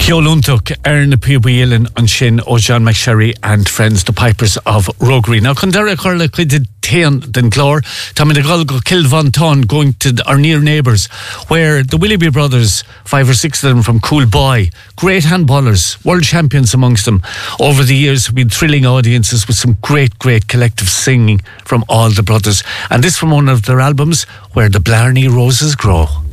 Ceolúntaach Erna Píobhílan an sin ó John McSherry and Friends, the Pipers of Roguery. Now, Condera Curla did Tean den Glor, Tommy the Golgo Kilvan Ton going to our near neighbours, where the Willoughby brothers, 5 or 6 of them from Coolboy, great handballers, world champions amongst them. Over the years, we had thrilling audiences with some great collective singing from all the brothers. And this from one of their albums, Where the Blarney Roses Grow.